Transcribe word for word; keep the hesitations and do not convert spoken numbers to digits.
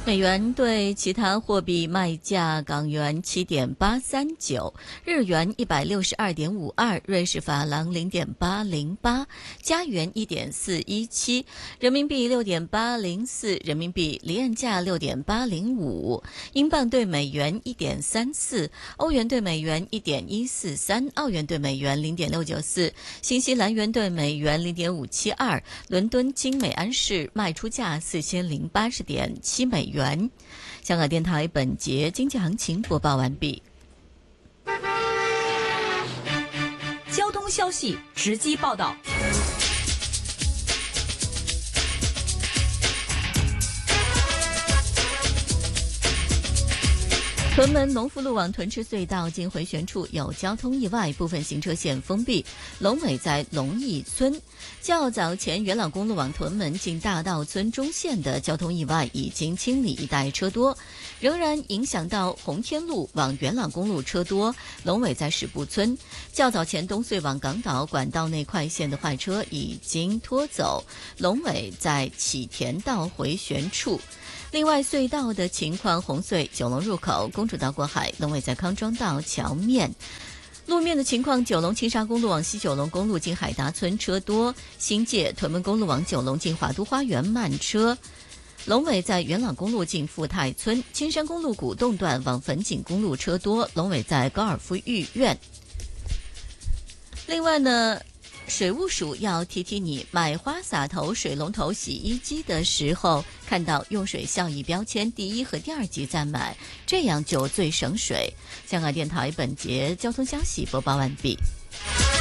美元对其他货币卖价：港元七点八三九，日元一百六十二点五二，瑞士法郎零点八零八，加元一点四一七，人民币六点八零四，人民币离岸价六点八零五，英镑对美元一点三四，欧元对美元一点一四三，澳元对美元零点六九四，新西兰元对美元零点五七二，伦敦金每安士卖出价四千零八十点七美元。香港电台本节经济行情播报完毕。 交通消息直击报道。 屯门农福路往屯赤隧道经回旋处有交通意外，部分行车线封闭。龙尾在龙义村。较早前元朗公路往屯门进大道村中线的交通意外已经清理，一带车多，仍然影响到红天路往元朗公路车多。龙尾在史步村。较早前东隧往港岛管道内快线的坏车已经拖走，龙尾在启田道回旋处。另外隧道的情况，红隧九龙入口公主道过海，龙尾在康庄道桥面。路面的情况，九龙青沙公路往西九龙公路进海达村车多，新界屯门公路往九龙进华都花园慢车。龙尾在元朗公路进富泰村，青山公路古洞段往粉锦公路车多，龙尾在高尔夫御苑。另外呢，水务署要提提你，买花洒头、水龙头、洗衣机的时候，看到用水效益标签第一和第二级再买，这样就最省水。香港电台本节交通消息播报完毕。